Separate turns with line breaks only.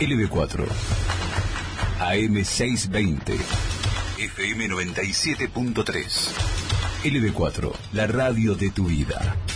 LB4, AM620, FM 97.3. LB4, la radio de tu vida.